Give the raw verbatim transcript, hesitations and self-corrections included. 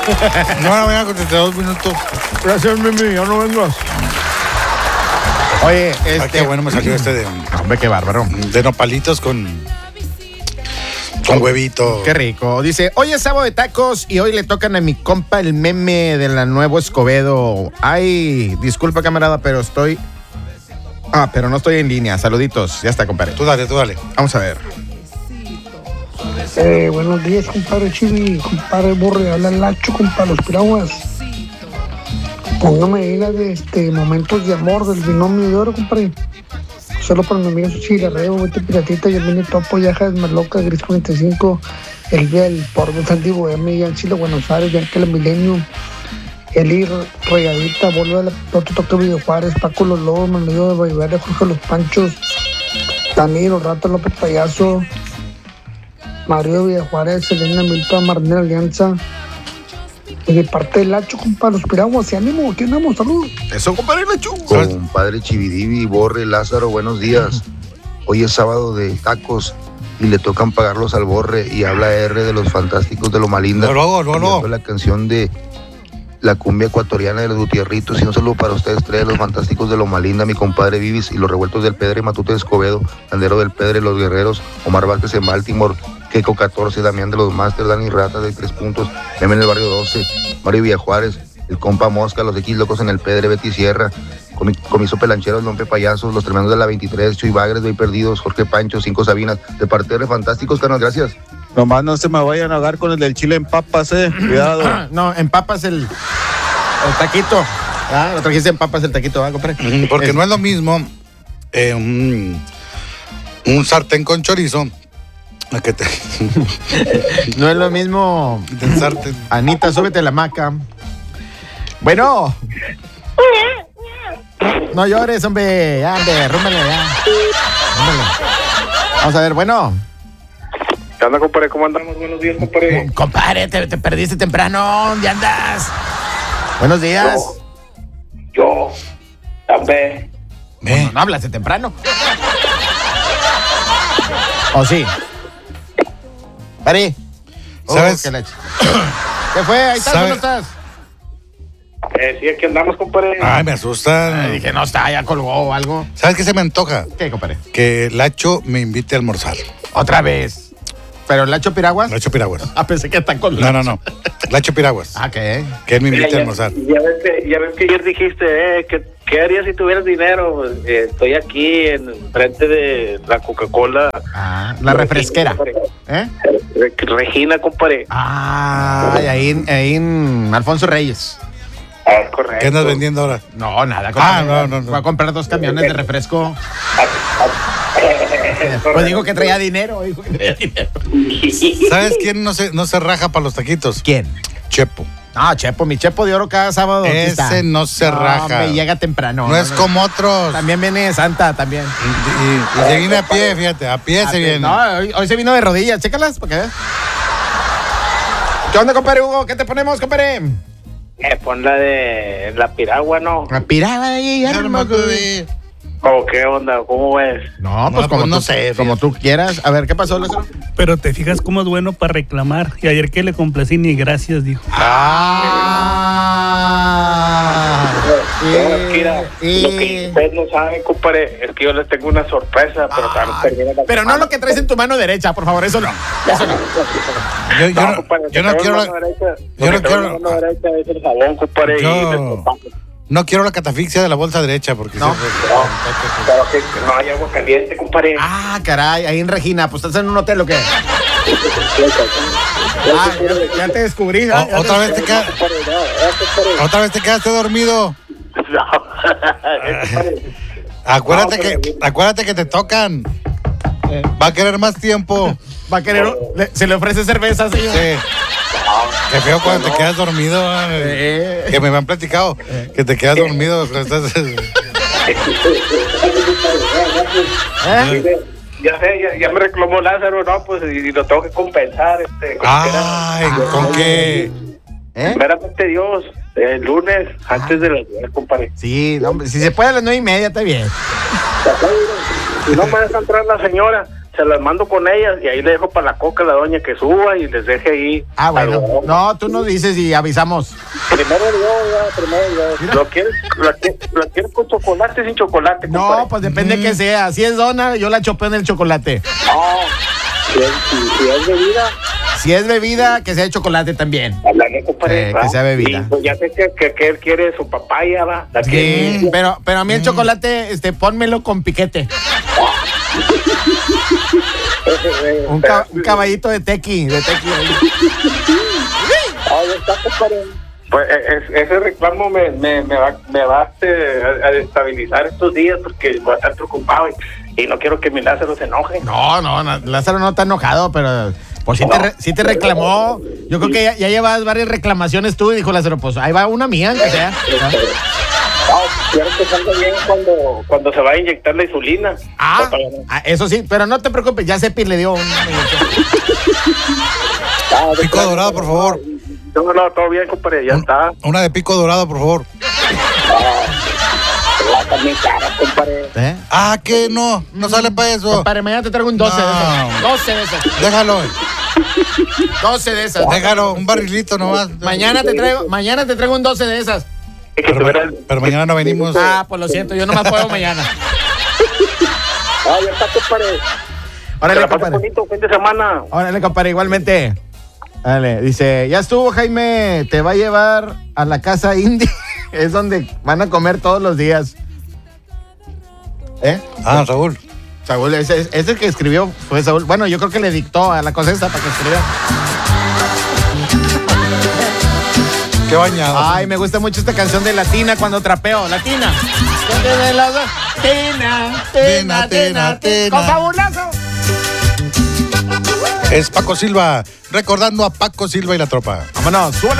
No, no, venga, contesté dos minutos. Gracias, Mimi, ya no vengas. Oye, este... Ay, qué bueno me salió este de... Hombre, qué bárbaro. De nopalitos con... Con huevito. Qué rico. Dice, hoy es sábado de tacos y hoy le tocan a mi compa el meme de la Nuevo Escobedo. Ay, disculpa, camarada, pero estoy... Ah, pero no estoy en línea. Saluditos. Ya está, compadre. Tú dale, tú dale. Vamos a ver. Eh, buenos días, compadre Chivi, compadre Borre, habla Lacho, compadre Los Piraguas. Póngame ahí la de este, Momentos de Amor del Binomio de Oro, compadre. Solo para mi amigo Chilarreo, Vete Piratita, Yamini Topo, Yaja Desmaloca, Gris cuarenta y cinco, El Día del Porno Santiago, Miguel Chile, Buenos Aires, Yanquela Milenio, Eli Regadita, Vuelve a la Toto Toque Video Juárez, Paco Los Lobos, Manuel de Valverde, Jorge Los Panchos, Danilo Rato López Payaso, Mario Villajuárez, Selena Milton, Martín Alianza. Y de parte del Lacho, compadre, Los Piraguas, y ánimo, aquí andamos, salud. Eso, compadre Lacho. Compadre Chividivi, Borre, Lázaro, buenos días. Hoy es sábado de tacos y le tocan pagarlos al Borre y habla R de los Fantásticos de Loma Linda. No, no, no, no. La canción de la cumbia ecuatoriana de los Gutierritos, y un saludo para ustedes tres, los Fantásticos de Loma Linda, mi compadre Vivis y los Revueltos del Pedre, Matute de Escobedo, Landero del Pedre, Los Guerreros, Omar Vázquez en Baltimore, Keiko catorce, Damián de los Masters, Dani Rata de Tres Puntos, Meme en el Barrio doce, Mario Villajuárez, el compa Mosca, los X Locos en el Pedre, Betty Sierra, Comi Comiso Pelancheros, Lompe Payasos, los Tremendos de la veintitrés, Chuy Bagres, Bay Perdidos, Jorge Pancho, Cinco Sabinas, de parte de Fantásticos, carnal, gracias. Nomás no se me vayan a ahogar con el del chile en papas, eh, cuidado. No, en papas el, el taquito. Ah, lo trajiste en papas el taquito, ¿ah, compadre? Porque es... no es lo mismo eh, un, un sartén con chorizo. A que te... No es lo mismo. El sartén. Anita, súbete a la hamaca. Bueno. No llores, hombre. Ya, hombre, rúmbale, ya. Rúmbale. Vamos a ver, bueno. ¿Qué onda, compadre? ¿Cómo andamos? Buenos días, compadre. Compadre, te, te perdiste temprano. ¿Dónde andas? Buenos días. Yo, también. Bueno, no hablas de temprano. ¿O sí? Pari. ¿Sabes? Oh, ¿qué, leche? ¿Qué fue? Ahí estás, ¿dónde estás? Eh, sí, aquí andamos, compadre. Ay, me asusta. Ay, dije, no está, ya colgó o algo. ¿Sabes qué se me antoja? ¿Qué, compadre? Que Lacho me invite a almorzar. Otra vez. ¿Pero Lacho Piraguas? Lacho Piraguas. Ah, pensé que está con No, no, no. Lacho Piraguas. Ah, ¿qué? Que él me invite Mira, a almorzar. Ya, ya, ves que, ya ves que ayer dijiste, eh, que, ¿qué harías si tuvieras dinero? Pues, eh, estoy aquí en frente de la Coca-Cola. Ah, la refresquera. ¿Eh? Regina, compadre. Ah, ahí, en- ahí en Alfonso Reyes. Ah, correcto. ¿Qué andas vendiendo ahora? No, nada. Ah, compadre. no, no, no. Voy a comprar dos camiones de refresco. Pues digo que traía dinero, dijo que traía dinero. ¿Sabes quién no se, no se raja para los taquitos? ¿Quién? Chepo. No, Chepo, mi Chepo de oro cada sábado. aquí Ese está. no se raja. Me llega temprano. No, es como otros. También viene Santa, también. Y, y- y se viene a pie, fíjate, a pie se viene. No, hoy, hoy se vino de rodillas, chécalas, para que veas. ¿Qué onda, compadre Hugo? ¿Qué te ponemos, compadre? Eh, pon la de la piragua, ¿no? La piragua de Guillermo. ¿O qué onda? ¿Cómo ves? No, pues No, como pues no tú, sé, como tú quieras. A ver, ¿qué pasó, Lázaro? Pero te fijas cómo es bueno para reclamar. Y ayer que le complací ni gracias, dijo. Ah. No, es que mira, y- lo que ustedes no saben, compadre, es que yo les tengo una sorpresa, pero todavía no termina la Pero no lo que traes en tu mano derecha, por favor, eso no. Eso no. Yo, yo no, compadre, yo lo no que quiero traigo en la, mano derecha- yo lo no que traigo quiero- en mano derecha es el jabón, compadre, y Yo- les comparto. no quiero la catafixia de la bolsa derecha porque No. siempre- Pero que que no hay agua caliente, compadre. Ah, caray, ahí en Regina, pues estás en un hotel o qué. Ah, ya, ya te descubrí. ¿eh? O- Ya otra te- vez te quedas, Compadre, no, eh, compadre. otra vez te quedaste dormido. No, eh, compadre. Acuérdate No, pero- que, acuérdate que te tocan. Eh, Va a querer más tiempo. Va a querer, le- se le ofrece cerveza, señor. Sí. Qué feo cuando te quedas dormido. eh. Eh. Que me han platicado que te quedas dormido. Estás- ¿Eh? Ya sé, ya, ya me reclamó Lázaro, ¿no? Pues y, y lo tengo que compensar. Este, con Ay, ¿con qué? ¿Eh? Primeramente Dios, el lunes, antes de las diez, compadre. Sí, no, hombre, si se puede a las nueve y media, está bien. Si no me deja entrar la señora, se las mando con ellas y ahí le dejo para la coca a la doña que suba y les deje ahí. Ah, bueno. algo. No, tú nos dices y avisamos. Primero yo, ya, primero yo. ¿Lo quieres, lo, qui- ¿Lo quieres con chocolate sin chocolate, compadre? No, pues depende Mm. que sea. Si es dona, yo la chopeo en el chocolate. No, si es, si- si es bebida, Si es bebida, que sea de chocolate también. háblale, compadre. Sí, ¿va? que sea bebida. Y, pues, ya sé que, que, que él quiere su papaya, va. La Sí, que- pero, pero a mí el chocolate, este, pónmelo con piquete. Un, ca- un caballito de tequi, de tequi. Ahí está, compadre. Pues e- e- ese reclamo me, me, me va, me va este, a, a destabilizar estos días porque voy a estar preocupado y, y no quiero que mi Lázaro se enoje. No, no, no, Lázaro no está enojado, pero pues sí te, re- sí te reclamó. Yo creo que ya, ya llevas varias reclamaciones tú y dijo Lázaro, pues ahí va una mía, que sea. No, quiero que salga bien cuando, cuando se va a inyectar la insulina. Ah, No, todavía no. ah, eso sí, pero no te preocupes, ya Cepi le dio un... Ah, de Pico plano, dorado, por favor. No, no, todo bien, compadre, ya está. Una de pico dorado, por favor. Ah, también cara, compadre. ¿Eh? Ah, que no, no sale para eso. Compadre, mañana te traigo un doce de No. esas. doce de esas. Déjalo, doce de esas. déjalo, un barrilito nomás. Mañana te traigo, mañana te traigo un doce de esas. Es que Pero, tuviera- pero mañana no venimos. Ah, pues lo siento, yo nomás puedo mañana. Ah, ya está, compadre. Que Órale, la pases compadre. bonito fin de semana. Órale, compadre, igualmente. Dale, dice, ya estuvo, Jaime, te va a llevar a la casa indie. Es donde van a comer todos los días. ¿Eh? Ah, Saúl. Saúl, ese, ese que escribió fue Saúl. Bueno, yo creo que le dictó a la cosa esta para que escribiera. Qué bañado. Ay, me gusta mucho esta canción de Latina cuando trapeo. Latina. Tina, tina, tina, tina. Con Fabuloso. Es Paco Silva, recordando a Paco Silva y la tropa. Vámonos, súbele.